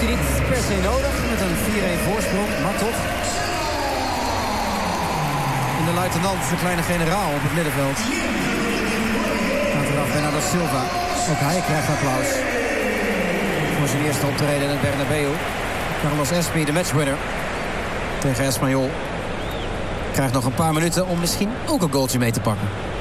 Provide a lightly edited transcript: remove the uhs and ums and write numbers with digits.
hij niet per se nodig met een 4-1 voorsprong, maar toch. En de luitenant, de kleine generaal op het middenveld. Gaat eraf Bernardo Silva. Ook hij krijgt applaus. Voor zijn eerste optreden in het Bernabeu. Carlos Espí, de matchwinner. Tegen Espanyol. Krijgt nog een paar minuten om misschien ook een goaltje mee te pakken.